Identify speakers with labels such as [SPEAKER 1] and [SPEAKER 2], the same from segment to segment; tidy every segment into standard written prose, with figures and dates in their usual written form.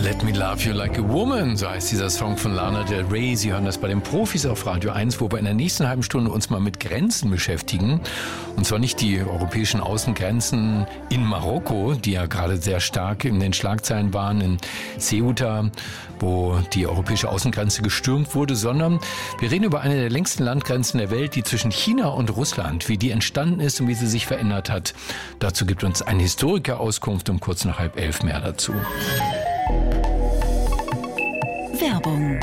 [SPEAKER 1] Let Me Love You Like a Woman, so heißt dieser Song von Lana Del Rey. Sie hören das bei den Profis auf Radio 1, wo wir in der nächsten halben Stunde uns mal mit Grenzen beschäftigen. Und zwar nicht die europäischen Außengrenzen in Marokko, die ja gerade sehr stark in den Schlagzeilen waren, in Ceuta, wo die europäische Außengrenze gestürmt wurde, sondern wir reden über eine der längsten Landgrenzen der Welt, die zwischen China und Russland, wie die entstanden ist und wie sie sich verändert hat. Dazu gibt uns ein Historiker Auskunft um kurz nach 10:30 mehr dazu.
[SPEAKER 2] Werbung.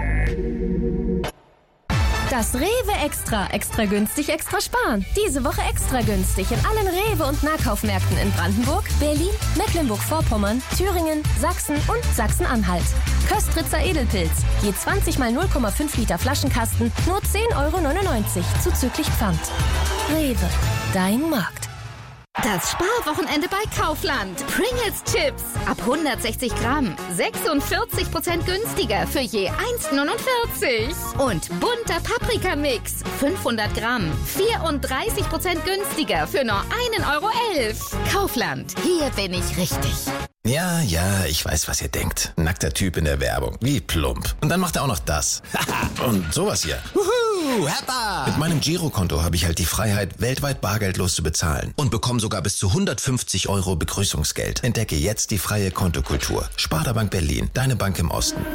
[SPEAKER 2] Das Rewe Extra. Extra günstig, extra sparen. Diese Woche extra günstig in allen Rewe- und Nahkaufmärkten in Brandenburg, Berlin, Mecklenburg-Vorpommern, Thüringen, Sachsen und Sachsen-Anhalt. Köstritzer Edelpilz. Je 20 mal 0,5 Liter Flaschenkasten, nur 10,99 € zuzüglich Pfand. Rewe. Dein Markt.
[SPEAKER 3] Das Sparwochenende bei Kaufland. Pringles Chips ab 160 Gramm. 46% günstiger für je 1,49 €. Und bunter Paprikamix. 500 Gramm. 34% günstiger für nur 1,11 € Kaufland. Hier bin ich richtig.
[SPEAKER 4] Ja, ich weiß, was ihr denkt. Nackter Typ in der Werbung. Wie plump. Und dann macht er auch noch das. Und sowas hier. Wuhu, Heppa! Mit meinem Girokonto habe ich halt die Freiheit, weltweit bargeldlos zu bezahlen. Und bekomme sogar bis zu 150 € Begrüßungsgeld. Entdecke jetzt die freie Kontokultur. Sparda Bank Berlin, deine Bank im Osten.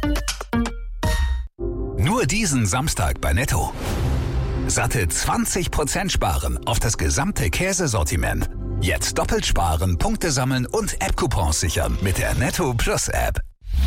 [SPEAKER 5] Nur diesen Samstag bei Netto. Satte 20% sparen auf das gesamte Käsesortiment. Jetzt doppelt sparen, Punkte sammeln und App-Coupons sichern mit der Netto Plus App.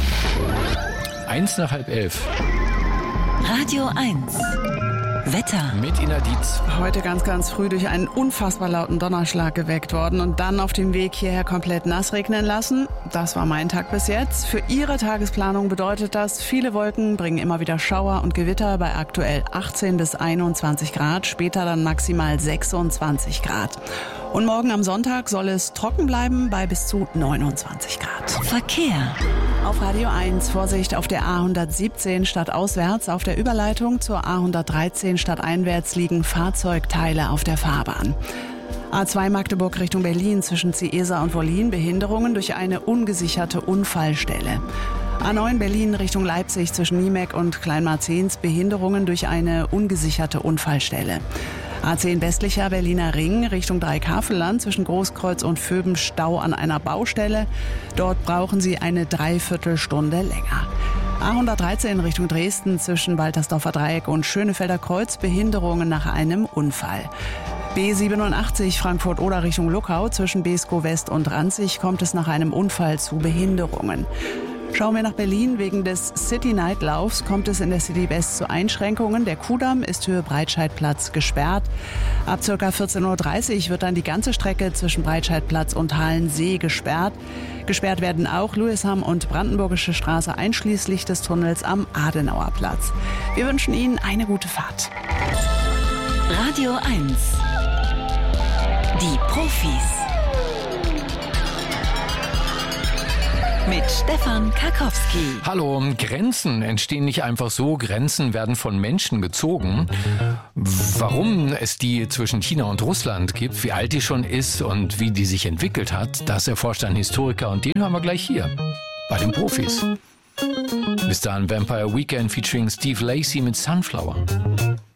[SPEAKER 1] 1 nach 10:30.
[SPEAKER 2] Radio 1. Wetter.
[SPEAKER 1] Mit Ina Dietz.
[SPEAKER 6] Heute ganz früh durch einen unfassbar lauten Donnerschlag geweckt worden und dann auf dem Weg hierher komplett nass regnen lassen. Das war mein Tag bis jetzt. Für Ihre Tagesplanung bedeutet das, viele Wolken bringen immer wieder Schauer und Gewitter bei aktuell 18 bis 21 Grad, später dann maximal 26 Grad. Und morgen am Sonntag soll es trocken bleiben bei bis zu 29 Grad.
[SPEAKER 2] Verkehr.
[SPEAKER 6] Auf Radio 1 Vorsicht auf der A117 stadtauswärts. Auf der Überleitung zur A113 stadteinwärts liegen Fahrzeugteile auf der Fahrbahn. A2 Magdeburg Richtung Berlin zwischen Ciesa und Wollin Behinderungen durch eine ungesicherte Unfallstelle. A9 Berlin Richtung Leipzig zwischen Niemek und Kleinmarzens Behinderungen durch eine ungesicherte Unfallstelle. A10 westlicher Berliner Ring Richtung Dreikafelland zwischen Großkreuz und Vöben Stau an einer Baustelle. Dort brauchen Sie eine Dreiviertelstunde länger. A113 Richtung Dresden zwischen Waltersdorfer Dreieck und Schönefelder Kreuz Behinderungen nach einem Unfall. B87 Frankfurt-Oder Richtung Luckau zwischen Beeskow West und Ranzig kommt es nach einem Unfall zu Behinderungen. Schauen wir nach Berlin. Wegen des City-Night-Laufs kommt es in der City West zu Einschränkungen. Der Kudamm ist Höhe Breitscheidplatz gesperrt. Ab ca. 14:30 Uhr wird dann die ganze Strecke zwischen Breitscheidplatz und Halensee gesperrt. Gesperrt werden auch Louisham und Brandenburgische Straße einschließlich des Tunnels am Adenauerplatz. Wir wünschen Ihnen eine gute Fahrt.
[SPEAKER 2] Radio 1. Die Profis. Mit Stefan Karkowski.
[SPEAKER 1] Hallo, Grenzen entstehen nicht einfach so, Grenzen werden von Menschen gezogen. Warum es die zwischen China und Russland gibt, wie alt die schon ist und wie die sich entwickelt hat, das erforscht ein Historiker und den hören wir gleich hier bei den Profis. Bis dahin Vampire Weekend featuring Steve Lacy mit Sunflower.